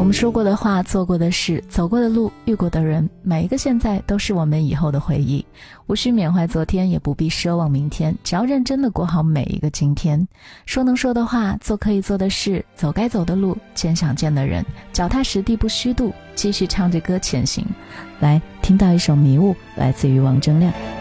们说过的话，做过的事，走过的路，遇过的人，每一个现在都是我们以后的回忆。无需缅怀昨天，也不必奢望明天，只要认真的过好每一个今天。说能说的话，做可以做的事，走该走的路，见想见的人，脚踏实地不虚度，继续唱着歌前行。来，听到一首迷雾，来自于王铮亮。